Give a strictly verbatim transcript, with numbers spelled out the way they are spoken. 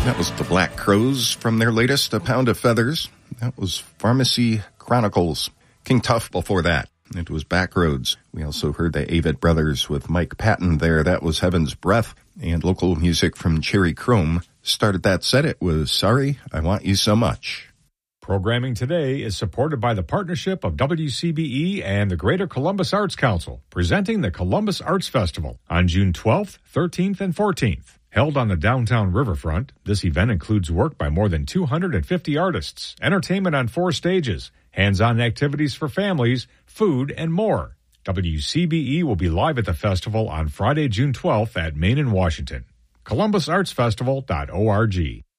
That was the Black Crowes from their latest, A Pound of Feathers. That was Pharmacy Chronicles. King Tuff before that. It was Backroads. We also heard the Avett Brothers with Mike Patton there. That was Heaven's Breath. And local music from Cherry Chrome. Started that set. It was Sorry, I Want You So Much. Programming today is supported by the partnership of W C B E and the Greater Columbus Arts Council, presenting the Columbus Arts Festival on June twelfth, thirteenth, and fourteenth. Held on the downtown riverfront, this event includes work by more than two hundred fifty artists, entertainment on four stages, hands-on activities for families, food, and more. W C B E will be live at the festival on Friday, June twelfth at Main and Washington. columbus arts festival dot org.